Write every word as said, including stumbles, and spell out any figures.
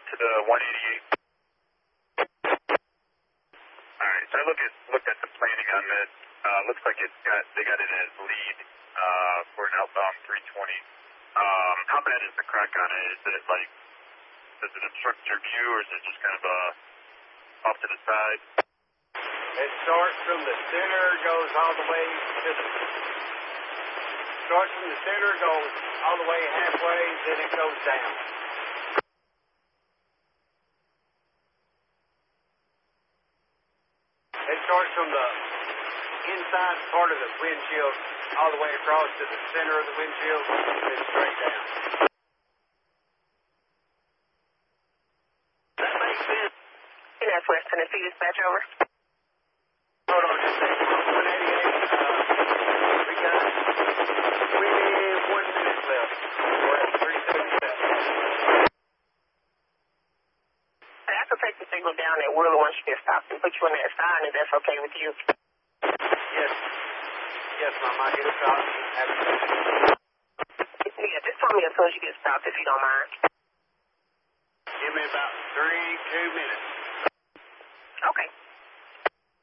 to the one eighty-eight. Alright, so I look at, looked at the planning on this. Uh, looks like it's got, they got it as lead uh, for an outbound three twenty. Um, how bad is the crack on it? Is it like, does it obstruct your view, or is it just kind of uh, off to the side? It starts from the center, goes all the way to the... Starts from the center, goes all the way halfway, then it goes down. It starts from the inside part of the windshield all the way across to the center of the windshield, and then straight down. That makes sense. And that's West Tennessee dispatch over. Hold on just a second. one eighty-eight, uh, we got twenty-one minutes left. We're at thirty-seven steps. I can take the signal down at Wheeler once you get stopped and put you on that sign, if that's okay with you. Yes. Yes, Mom, I get a stop. Yeah, just tell me as soon as you get stopped, if you don't mind. Give me about three, two minutes.